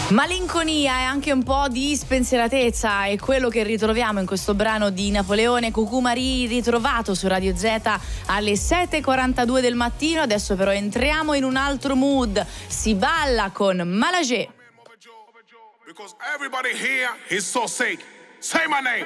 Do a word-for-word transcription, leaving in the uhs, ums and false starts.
Malinconia e anche un po' di spensieratezza è quello che ritroviamo in questo brano di Napoleone Cucumari, ritrovato su Radio Z alle sette e quarantadue del mattino. Adesso però entriamo in un altro mood, si balla con Malagé. Because everybody here is so sick. Say my name.